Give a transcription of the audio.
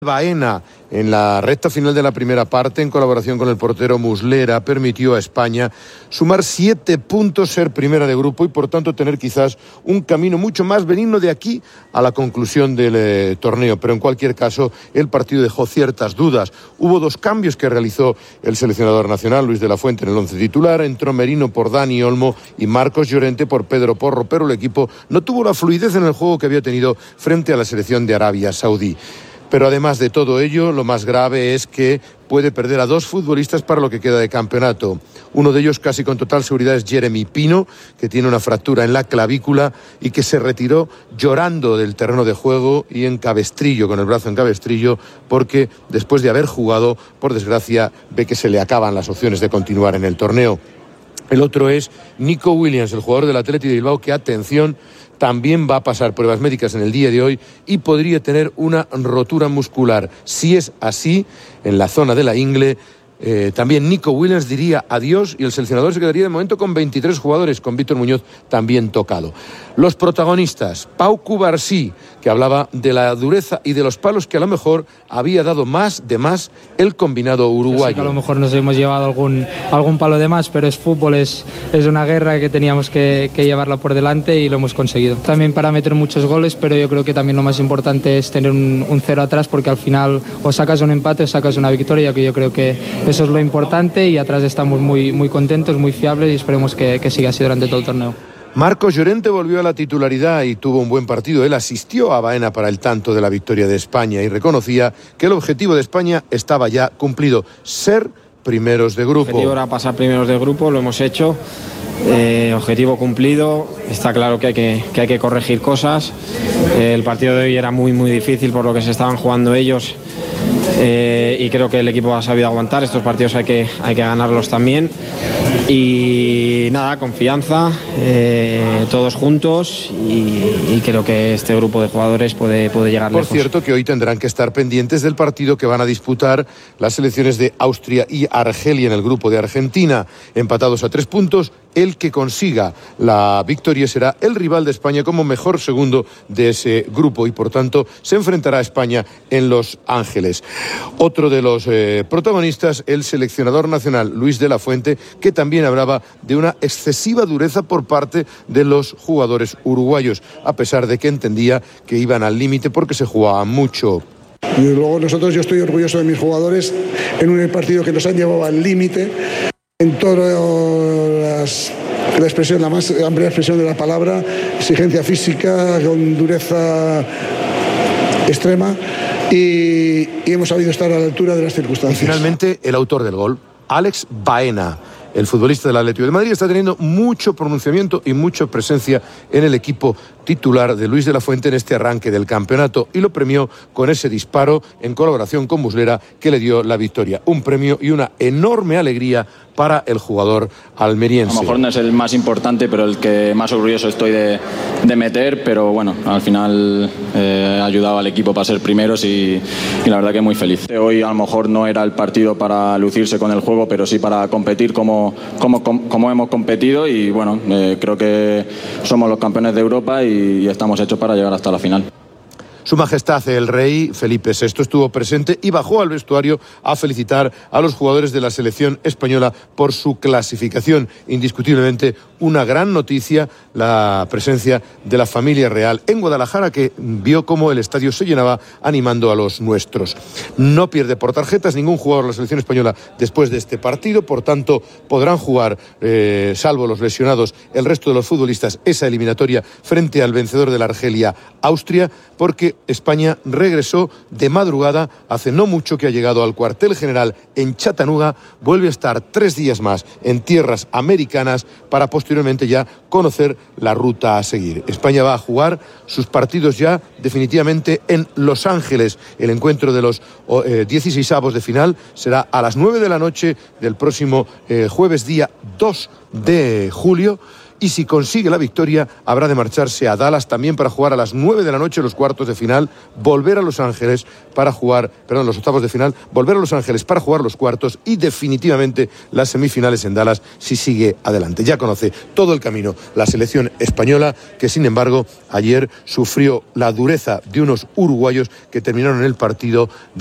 Baena, en la recta final de la primera parte, en colaboración con el portero Muslera, permitió a España sumar 7 puntos, ser primera de grupo y por tanto tener quizás un camino mucho más benigno de aquí a la conclusión del torneo. Pero en cualquier caso, el partido dejó ciertas dudas. Hubo 2 cambios que realizó el seleccionador nacional, Luis de la Fuente, en el 11 titular. Entró Merino por Dani Olmo y Marcos Llorente por Pedro Porro, pero el equipo no tuvo la fluidez en el juego que había tenido frente a la selección de Arabia Saudí. Pero además de todo ello, lo más grave es que puede perder a 2 futbolistas para lo que queda de campeonato. Uno de ellos casi con total seguridad es Jeremy Pino, que tiene una fractura en la clavícula y que se retiró llorando del terreno de juego y en cabestrillo, con el brazo en cabestrillo, porque después de haber jugado, por desgracia, ve que se le acaban las opciones de continuar en el torneo. El otro es Nico Williams, el jugador del Athletic de Bilbao, que, atención, también va a pasar pruebas médicas en el día de hoy y podría tener una rotura muscular. Si es así, en la zona de la ingle, también Nico Williams diría adiós y el seleccionador se quedaría de momento con 23 jugadores, con Víctor Muñoz también tocado. Los protagonistas, Pau Cubarsí, que hablaba de la dureza y de los palos que a lo mejor había dado más el combinado uruguayo. Sí, que a lo mejor nos hemos llevado algún palo de más, pero es fútbol, es una guerra que teníamos que llevarla por delante y lo hemos conseguido. También para meter muchos goles, pero yo creo que también lo más importante es tener un 0 atrás, porque al final o sacas un empate o sacas una victoria, que yo creo que eso es lo importante, y atrás estamos muy contentos, muy fiables y esperemos que siga así durante todo el torneo. Marcos Llorente volvió a la titularidad y tuvo un buen partido. Él asistió a Baena para el tanto de la victoria de España y reconocía que el objetivo de España estaba ya cumplido: ser primeros de grupo. El objetivo era pasar primeros de grupo, lo hemos hecho. Objetivo cumplido. Está claro que hay que corregir cosas. El partido de hoy era muy difícil por lo que se estaban jugando ellos, y creo que el equipo ha sabido aguantar. Estos partidos hay que ganarlos también. Y nada, confianza, todos juntos, y creo que este grupo de jugadores puede llegar lejos. Por cierto, que hoy tendrán que estar pendientes del partido que van a disputar las selecciones de Austria y Argelia en el grupo de Argentina, empatados a 3 puntos. El que consiga la victoria será el rival de España como mejor segundo de ese grupo y por tanto se enfrentará a España en Los Ángeles. Otro de los protagonistas, el seleccionador nacional Luis de la Fuente, que también hablaba de una excesiva dureza por parte de los jugadores uruguayos, a pesar de que entendía que iban al límite porque se jugaba mucho. Y luego yo estoy orgulloso de mis jugadores en un partido que nos han llevado al límite en todas la expresión, la más amplia expresión de la palabra, exigencia física con dureza extrema, y hemos sabido estar a la altura de las circunstancias. Y finalmente, el autor del gol, Alex Baena, el futbolista del Atlético de Madrid, está teniendo mucho pronunciamiento y mucha presencia en el equipo titular de Luis de la Fuente en este arranque del campeonato, y lo premió con ese disparo en colaboración con Muslera que le dio la victoria. Un premio y una enorme alegría para el jugador almeriense. A lo mejor no es el más importante, pero el que más orgulloso estoy de meter, pero bueno, al final ha ayudado al equipo para ser primeros y la verdad que muy feliz. Hoy a lo mejor no era el partido para lucirse con el juego, pero sí para competir como hemos competido, y bueno, creo que somos los campeones de Europa y estamos hechos para llegar hasta la final. Su Majestad el Rey Felipe VI estuvo presente y bajó al vestuario a felicitar a los jugadores de la selección española por su clasificación. Indiscutiblemente una gran noticia la presencia de la familia real en Guadalajara, que vio cómo el estadio se llenaba animando a los nuestros. No pierde por tarjetas ningún jugador de la selección española después de este partido, por tanto podrán jugar, salvo los lesionados, el resto de los futbolistas esa eliminatoria frente al vencedor de la Argelia, Austria, porque España regresó de madrugada, hace no mucho que ha llegado al cuartel general en Chattanooga, vuelve a estar 3 días más en tierras americanas para posteriormente ya conocer la ruta a seguir. España va a jugar sus partidos ya definitivamente en Los Ángeles. El encuentro de los 16avos de final será a las 9 de la noche del próximo jueves, día 2 de julio. y si consigue la victoria habrá de marcharse a Dallas también para jugar a las 9 de la noche los cuartos de final, volver a Los Ángeles para jugar, los octavos de final, volver a Los Ángeles para jugar los cuartos y definitivamente las semifinales en Dallas si sigue adelante. Ya conoce todo el camino la selección española, que sin embargo ayer sufrió la dureza de unos uruguayos que terminaron el partido